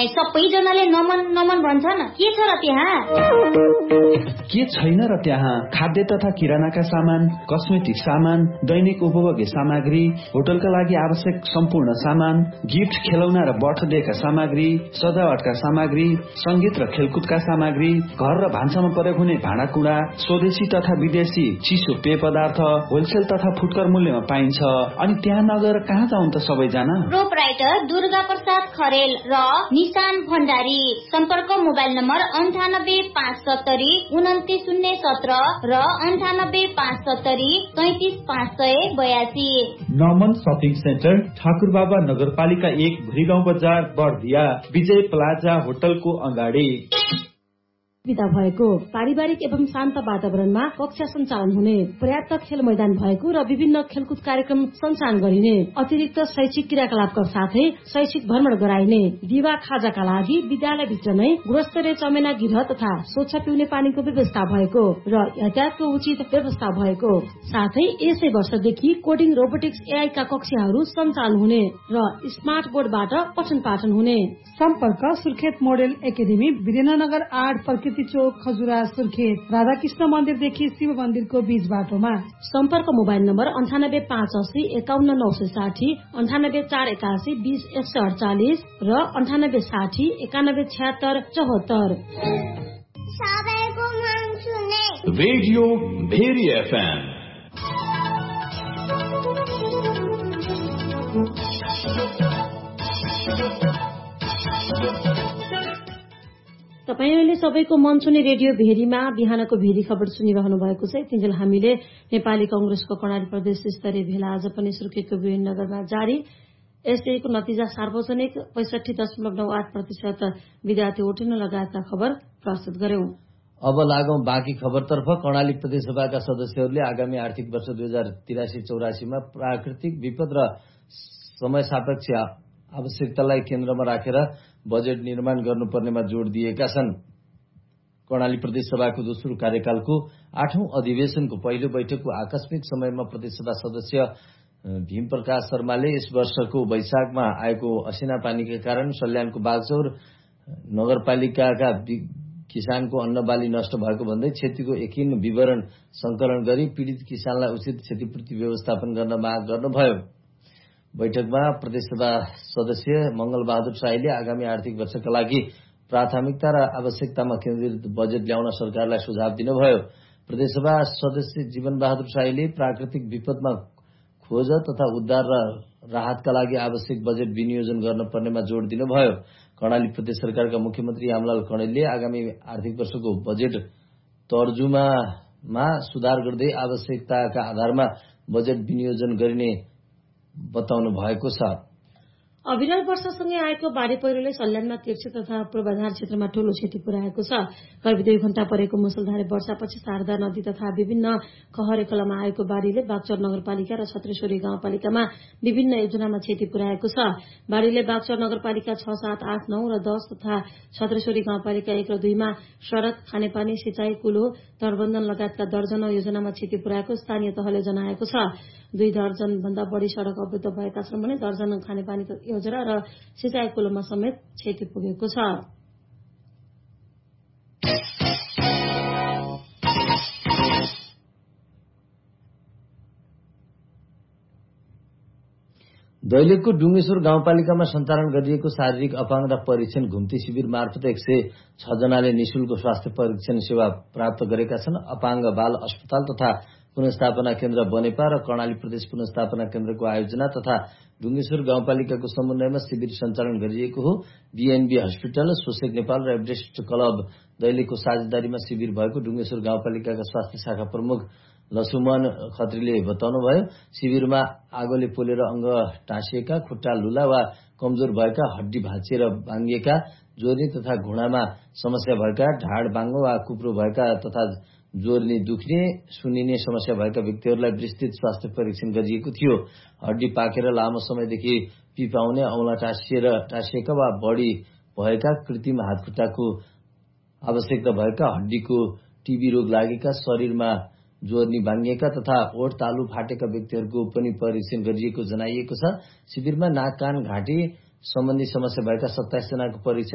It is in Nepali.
सबैजनाले नमन नमन भन्छन्। के छ र त्यहाँ? के छैन र त्यहाँ? खाद्य तथा किरानाका सामान, कस्मेटिक सामान, दैनिक उपभोग्य सामग्री, होटलका लागि आवश्यक सम्पूर्ण सामान, गिफ्ट, खेलौना र बर्थडेका सामग्री, सजावटका सामग्री, संगीत र खेलकुदका सामग्री, घर र भान्सामा प्रयोग हुने भाँडाकुँडा, स्वदेशी तथा विदेशी चिसो पेय पदार्थ होलसेल तथा फुटकर मूल्यमा पाइन्छ। अनि त्यहाँ नगएर कहाँ जाउँ त सबैजना? प्रोपराइटर दुर्गा प्रसाद खरेल र निशान भण्डारी। सम्पर्क मोबाइल नम्बर 9857093017 र 9857033582। नमन शपिङ सेन्टर, ठाकुरबाबा नगरपालिका 1, भुरीगाउँ बजार, बर्दिया, विजय प्लाजा होटलको अगाडि। विदा भएको पारिवारिक एवं शान्त वातावरणमा कक्षा सञ्चालन हुने, पर्याप्त खेल मैदान भएको र विभिन्न खेलकुद कार्यक्रम सञ्चालन गरिने, अतिरिक्त शैक्षिक क्रियाकलापका साथै शैक्षिक भ्रमण गराइने, दिवा खाजाका लागि विद्यालयभित्र नै गुणस्तरीय चमेना गृह तथा स्वच्छ पिउने पानीको व्यवस्था भएको र यातायातको उचित व्यवस्था भएको साथै यसै वर्षदेखि कोडिङ, रोबोटिक्स, एआई का कक्षाहरू सञ्चालन हुने र स्मार्ट बोर्डबाट पठन पाठन हुने। सम्पर्क सुर्खेत मोडेल एकाडेमी, विद्यानगर 8, प्रकृति चोक, खजुरा, सुर्खेत, राधाकृष्ण मन्दिरदेखि शिव मन्दिरको बीच बाटोमा। सम्पर्क मोबाइल नम्बर 9858051960, 9848120148 र 9860917674। सबैको मन सुने रेडियो भेरी एफएम। तपाईले सबैको मन सुने रेडियो भेरीमा बिहानको भेरी खबर सुनिरहनु भएको छ। तिनजेल हामीले नेपाली कंग्रेसको कर्णाली प्रदेश स्तरीय भेला आज पनि सुर्खेतको वीरनगरमा जारी। यसैको नतिजा सार्वजनिक 65.98% विद्यार्थी उठिन लगायतका खबर प्रस्तुत गर्यौं। अब लागौं बाँकी खबरतर्फ। कर्णाली प्रदेशसभाका सदस्यहरूले आगामी आर्थिक वर्ष 2083-84 मा प्राकृतिक विपद र समय सापेक्ष आवश्यकतालाई केन्द्रमा राखेर बजेट निर्माण गर्नुपर्नेमा जोड़ दिएका छन्। कर्णाली प्रदेशसभाको दोस्रो कार्यकालको 8औं अधिवेशनको पहिलो बैठकको आकस्मिक समयमा प्रदेशसभा सदस्य भीम प्रकाश शर्माले यस वर्षको वैशाखमा आएको असिना पानीका कारण सल्यानको बागचौर नगरपालिकाका किसानको अन्नबाली नष्ट भएको भन्दै क्षतिको एकिन विवरण संकलन गरी पीड़ित किसानलाई उचित क्षतिपूर्ति व्यवस्थापन गर्न माग गर्नुभयो। बैठकमा प्रदेशसभा सदस्य मंगल बहादुर शाहीले आगामी आर्थिक वर्षका लागि प्राथमिकता र आवश्यकतामा केन्द्रित बजेट ल्याउन सरकारलाई सुझाव दिनुभयो। प्रदेशसभा सदस्य जीवन बहादुर शाहीले प्राकृतिक विपदमा खोज तथा उद्धार र राहतका लागि आवश्यक बजेट विनियोजन गर्नुपर्नेमा जोड़ दिनुभयो। कर्णाली प्रदेश सरकारका मुख्यमन्त्री रामलाल कणेलले आगामी आर्थिक वर्षको बजेट तर्जुमामा सुधार गर्दै आवश्यकताका आधारमा बजेट विनियोजन गरिने बताउनु भएको छ। अविरल वर्षासँगै आएको बाढ़ी पहिरोले सल्यानमा तिर्सी तथा पूर्वाधार क्षेत्रमा ठूलो क्षति पुर्याएको छ। करिब 2 घण्टा परेको मुसलधारे वर्षापछि शारदा नदी तथा विभिन्न कहरे खोलामा आएको बाढ़ीले बागचौर नगरपालिका र छत्रेश्वरी गाउँपालिकामा विभिन्न योजनामा क्षति पुर्याएको छ। बाढ़ीले बागचौर नगरपालिका 6, 7, 8, 9 र 10 तथा छत्रेश्वरी गाउँपालिका 1 र 2 मा सड़क, खानेपानी, सिंचाई, कुलो, तटबन्धन लगायतका दर्जनौं योजनामा क्षति पुर्याएको स्थानीय तहले जनाएको छ। 2 दर्जन भन्दा बढ़ी सड़क अवरुद्ध भएका छन् भने दर्जन खानेपानी योजना र सिंचाई कुलोमा समेत क्षति पुगेको छ। दैलेखको डुङ्गेश्वर गाउँपालिकामा सञ्चालन गरिएको शारीरिक अपाङ्गता परीक्षण घुम्ती शिविर मार्फत 106 जनाले निशुल्क स्वास्थ्य परीक्षण सेवा प्राप्त गरेका छन्। अपाङ्ग बाल अस्पताल तथा पुनर्स्थापना केन्द्र बनेपा र कर्णाली प्रदेश पुनर्स्थापना केन्द्रको आयोजना तथा डुङ्गेश्वर गाउँपालिकाको समन्वयमा शिविर सञ्चालन गरिएको हो। बीएनबी हस्पिटल, सोसेक नेपाल र एभरेस्ट क्लब दैलेखको साझेदारीमा शिविर भएको डुङ्गेश्वर गाउँपालिकाका स्वास्थ्य शाखा प्रमुख लक्ष्मण खत्रीले बताउनुभयो। शिविरमा आगोले पोलेर अंग टाँसिएका, खुट्टा लुला वा कमजोर भएका, हड्डी भाँचिएर भाङ्गिएका, जोर्नी तथा घुँडामा समस्या भएका, ढाड बाङ्गो वा कुप्रो भएका तथा जोर्नी दुख्ने, सुनिने समस्या भएका व्यक्तिहरूलाई विस्तृत स्वास्थ्य परीक्षण गरिएको थियो। हड्डी पाकेर लामो समयदेखि पिपाउने, औंला टाँसिएका वा बढी भएका, कृत्रिम हातखुट्टाको आवश्यकता भएका, हड्डीको टीबी रोग लागेका, शरीरमा जोर्नी भाङ्गिएका तथा ओठ तालु फाटेका व्यक्तिहरूको पनि परीक्षण गरिएको जनाइएको छ। शिविरमा नाक, कान, घाँटी सम्बन्धी समस्या भएका 27 जनाको परीक्षण